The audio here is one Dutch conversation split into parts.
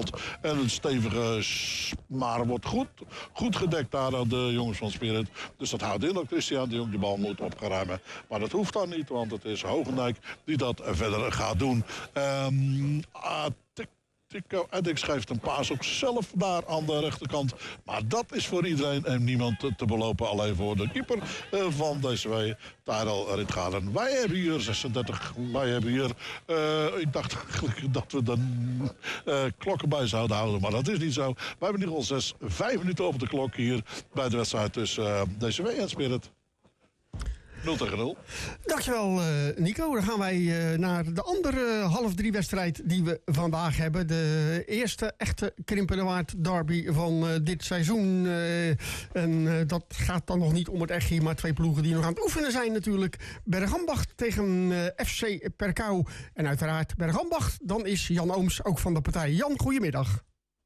gehaald. En een stevige maar wordt goed gedekt daar aan de jongens van Spirit. Dus dat houdt in dat Christian de Jong die bal moet op gaan ruimen. Maar dat hoeft dan niet, want het is Hogendijk die dat verder gaat doen. En ik schrijf een paas ook zelf daar aan de rechterkant. Maar dat is voor iedereen en niemand te belopen. Alleen voor de keeper van DCW, Tyrell Ritgaarden. Wij hebben hier 36. Wij hebben hier... ik dacht eigenlijk dat we de klokken bij zouden houden. Maar dat is niet zo. Wij hebben in ieder geval 5 minuten op de klok hier bij de wedstrijd tussen DCW en Spirit. 0-0. Dankjewel Nico. Dan gaan wij naar de andere 2:30 wedstrijd die we vandaag hebben. De eerste echte Krimpenerwaard derby van dit seizoen. En dat gaat dan nog niet om het echtje, maar 2 ploegen die nog aan het oefenen zijn natuurlijk. Bergambacht tegen FC Perkau. En uiteraard Bergambacht. Dan is Jan Ooms ook van de partij. Jan, goedemiddag.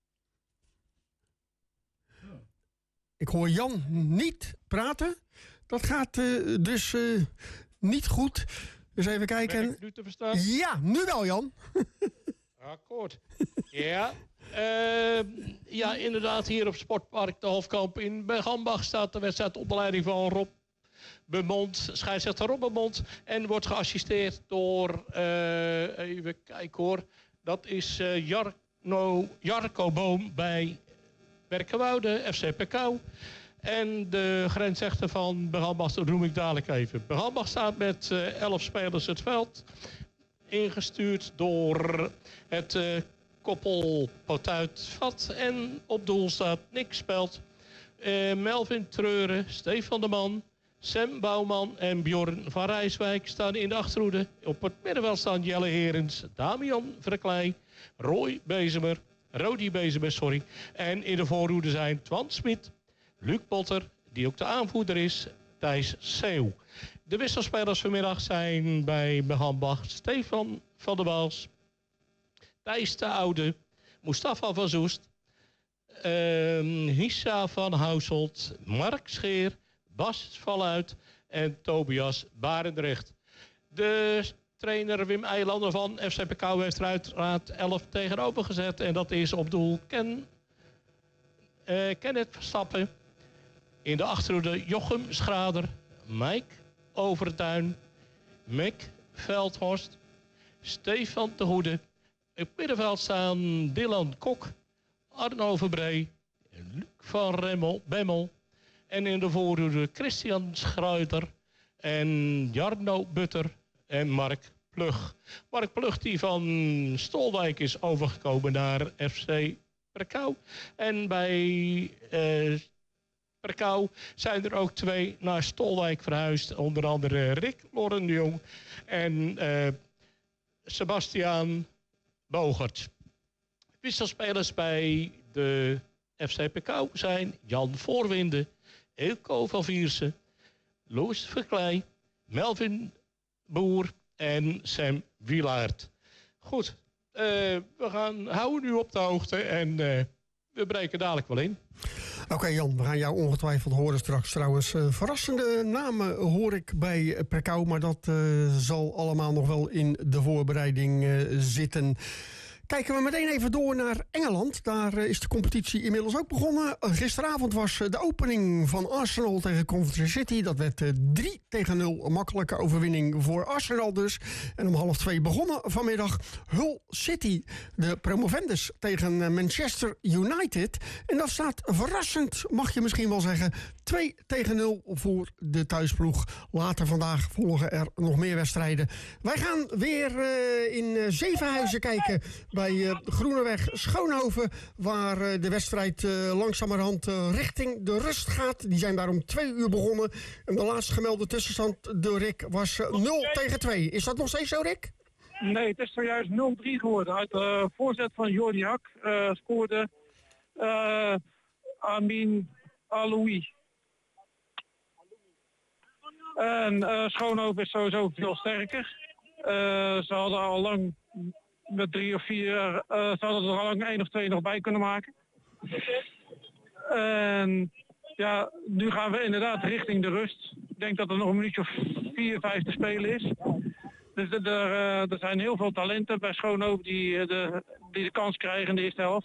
Ik hoor Jan niet praten. Dat gaat dus niet goed. Dus even kijken. Ben ik nu te verstaan? Ja, nu wel, Jan. Akkoord. Ja. Ja, inderdaad, hier op Sportpark de Hofkamp in Bergambacht staat de wedstrijd onder leiding van Rob Bemond, scheidsrechter Rob Bemond. En wordt geassisteerd door, even kijken hoor, dat is Jarko Boom bij Berkenwoude, FC Perkau. En de grensrechter van Bergambacht noem ik dadelijk even. Bergambacht staat met 11 spelers het veld. Ingestuurd door het koppel Potuit-Vat. En op doel staat Nick Spelt, Melvin Treuren, Stefan de Man, Sam Bouwman en Bjorn van Rijswijk staan in de achterhoede. Op het middenveld staan Jelle Herens, Damian Verkleij, Rodi Bezemer, En in de voorhoede zijn Twan Smit, Luc Potter, die ook de aanvoerder is, Thijs Seeuw. De wisselspelers vanmiddag zijn bij Bergambacht Stefan van der Waals, Thijs de Oude, Mustafa van Zoest, Hissa van Houselt, Mark Scheer, Bas Valuit en Tobias Barendrecht. De trainer Wim Eilander van FC Perkau heeft er uiteraard 11 tegenover gezet. En dat is op doel Kenneth Verstappen. In de achterhoede Jochem Schrader, Mike Overtuin, Mick Veldhorst, Stefan de Hoede. Op het middenveld staan Dylan Kok, Arno Verbree, Luc van Bemmel. En in de voorhoede Christian Schruiter en Jarno Butter en Mark Plug. Mark Plug die van Stolwijk is overgekomen naar FC Perkau. En bij Perkau zijn er ook 2 naar Stolwijk verhuisd. Onder andere Rick Loren de Jong en Sebastiaan Bogert. Wisselspelers bij de FC Perkau zijn Jan Voorwinde, Eelco van Viersen, Loes Verkleij, Melvin Boer en Sam Wielaert. Goed, we houden nu op de hoogte en we breken dadelijk wel in. Oké, Jan, we gaan jou ongetwijfeld horen straks. Trouwens, verrassende namen hoor ik bij Perkau, maar dat zal allemaal nog wel in de voorbereiding zitten. Kijken we meteen even door naar Engeland. Daar is de competitie inmiddels ook begonnen. Gisteravond was de opening van Arsenal tegen Coventry City. Dat werd 3-0. Een makkelijke overwinning voor Arsenal dus. En om 1:30 begonnen vanmiddag Hull City, de promovendus, tegen Manchester United. En dat staat verrassend, mag je misschien wel zeggen, 2-0 voor de thuisploeg. Later vandaag volgen er nog meer wedstrijden. Wij gaan weer in Zevenhuizen kijken bij Groeneweg Schoonhoven, waar de wedstrijd langzamerhand richting de rust gaat. Die zijn daar om 2:00 begonnen. En de laatst gemelde tussenstand door Rick was 0-2. Is dat nog steeds zo, Rick? Nee, het is zojuist 0-3 geworden. Uit de voorzet van Jordi Hak scoorde Amin Aloui. En Schoonhoven is sowieso veel sterker. Ze hadden al lang met 3 of 4, ze hadden er al lang 1 of 2 nog bij kunnen maken. En ja, nu gaan we inderdaad richting de rust. Ik denk dat er nog een minuutje of 4, 5 te spelen is. Dus er zijn heel veel talenten bij Schoonhoven die de kans krijgen in de eerste helft.